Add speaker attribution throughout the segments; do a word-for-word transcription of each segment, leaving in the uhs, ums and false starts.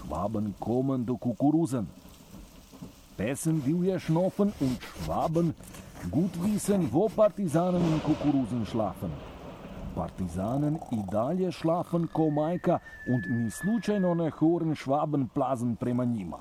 Speaker 1: Schwaben kommende Kukurusen. Bessen divje schnoffen und Schwaben gut wissen, wo Partisanen in Kukurusen schlafen. Partizanen i dalje schlafen ko majka und ni slučajno ne hören Schwaben plazen prema njima.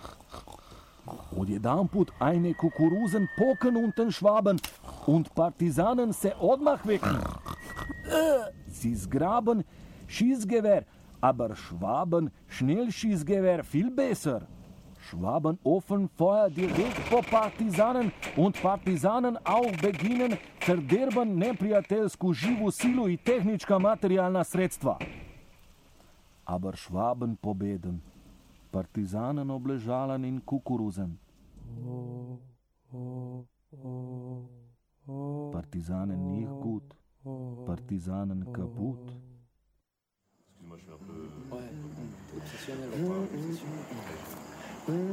Speaker 1: Odjedanput eine Kukurusen poken unten Schwaben und Partisanen se odmah wecken. Sie zgraben Schießgewehr, aber Schwaben schnell Schießgewehr viel besser. Schwaben offen Feuer direkt po Partizanen und Partizanen auch beginnen verderben neprijateljsku živu silu i tehnička materijalna sredstva. Aber Schwaben pobeden. Partizanen obležalen in Kukuruzen. Partizanen nicht gut. Partizanen kaputt.
Speaker 2: Excuse-moi, je suis un peu... Ouais, obsessionnel. Ouais,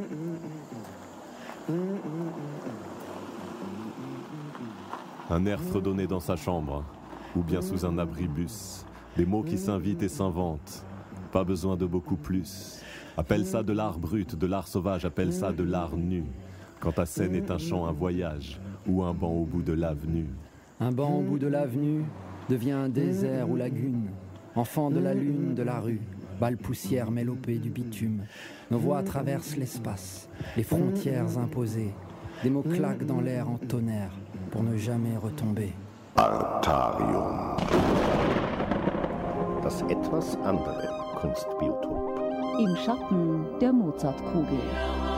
Speaker 3: Un air fredonnait dans sa chambre, ou bien sous un abribus. Des mots qui s'invitent et s'inventent. Pas besoin de beaucoup plus. Appelle ça de l'art brut, de l'art sauvage, appelle ça de l'art nu. Quand ta scène est un chant, un voyage, ou un banc au bout de l'avenue.
Speaker 4: Un banc au bout de l'avenue devient un désert ou lagune. Enfant de la lune, de la rue, balle poussière mélopée du bitume. Nos voix traversent l'espace, les frontières imposées. Des mots claquent dans l'air en tonnerre pour ne jamais retomber.
Speaker 5: Artarium. Das etwas andere Kunstbiotop.
Speaker 6: Im Schatten der Mozartkugel.